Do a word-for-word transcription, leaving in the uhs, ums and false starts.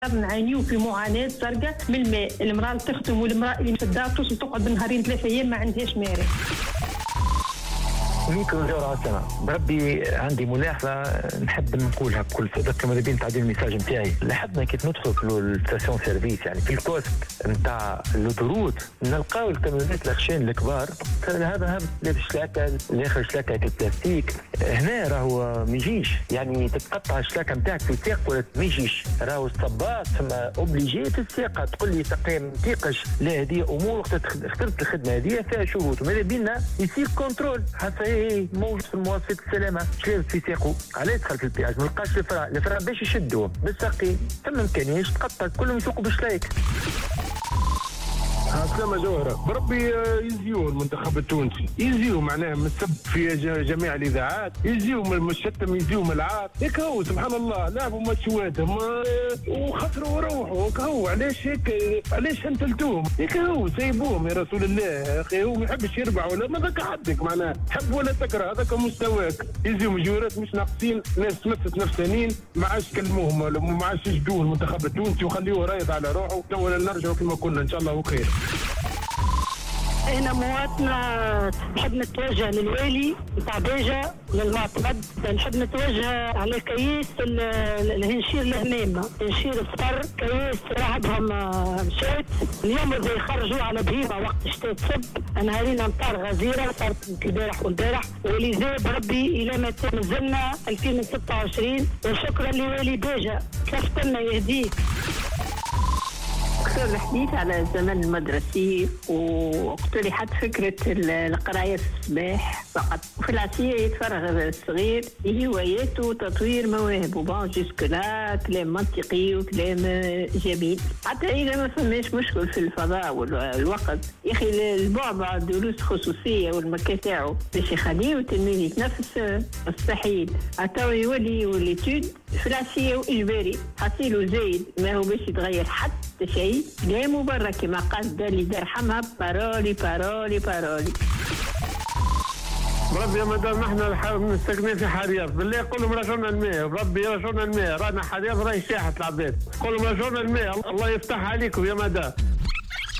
نعانيو في معاناة زرقاء من الماء. المرأة اللي تخدم والمرأة اللي مشدها توصل تقعد بالنهارين ثلاثة أيام ما عندهاش ماري. ليكم جورة سنة بربي عندي ملاحظة نحب نقولها بكل صدق كما بين تعديل الميساج نتاعي. لاحظنا كيف ندخل في الستاسيون سيرفيس يعني في الكوست نتاع اللوتروت نلقاو الكاميونات الأخشان الكبار هذا هب لابس شلاكة الآخر شلاكة البلاستيك. هنا راهو ميجيش يعني تتقطع الشلاكة نتاعك في ساق ولا تميجيش راهو الصباط ثم أوبليجيت الساقة تقول لي تقييم تيقش لا هذه أمور وقت اخترت الخدمة هذه فيها شروط وماذا بينا يصير كنترول حتى ايه موجود في المواصفات السلامه شلابس في ساقه عليه دخل في البياج ما لقاش الفرا الفرا باش يشدوه بالساقي ثم امكانياش تقطع كلهم يسوقوا بشلايك. سلامة جوهرة بربي يزيو المنتخب التونسي يزيو معناه من السب في جميع الإذاعات يزيو من الشتم يزيو من العار هيك هو سبحان الله لعبوا ماتشواتهم وخسروا وروحوا هيك هو علاش هيك علاش انتلتوهم هيك هو سيبوهم يا رسول الله يا أخي هو ما يحبش يربح ولا ما ذاك حدك معناه حب ولا تكره هذاك مستواك يزيو مجورات مش ناقصين ناس تمثل نفسانين ما عادش كلموهم ما عادش يشدوه المنتخب التونسي وخليوه رايض على روحه ولا نرجعوا كما كنا إن شاء الله وخير. أنا مواطنة نحب نتوجه للوالي نتاع بيجا للمعتمد نحب نتوجه على كيس الهنشير الهمامة هنشير الفطر كيس راحتهم مشات اليوم إذا يخرجوا على بهيمة وقت الشتاء تصب نهارين أمطار غزيرة صارت البارح والبارح ولذا بربي إلى متى مازلنا ألفين وستة وعشرين وشكرا لوالي بيجا كيف لنا يهديك. أكثر الحديث على الزمن المدرسي واقترحت فكرة القراية في الصباح فقط وفي العشية يتفرغ الصغير لهواياته وتطوير مواهبه بون جوسك لا كلام منطقي وكلام جميل حتى إذا ما فماش مشكل في الفضاء والوقت يا أخي البعبع دروس خصوصية والمكان تاعو باش يخليه والتلميذ يتنفس مستحيل حتى يولي والإتيود في العشية وإجباري حصيله زايد ما هو باش يتغير حتى شيء لا مبرر كما قال دالي دار حمها بارولي بارولي بارولي. بربي يا مدام احنا مستكنين في حرياض بالله قول لهم رجعونا الماء بربي رجعونا الماء رانا حرياض راهي شاحت العباد قول لهم رجعونا الماء الله يفتح عليكم يا مدام.